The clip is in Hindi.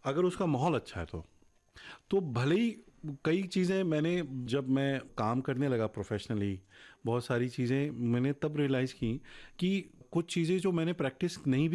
अगर उसका माहौल अच्छा है तो भले ही कई चीज़ें मैंने, जब मैं काम करने लगा प्रोफेशनली, बहुत सारी चीज़ें मैंने तब रियलाइज़ की कि कुछ चीज़ें जो मैंने प्रैक्टिस नहीं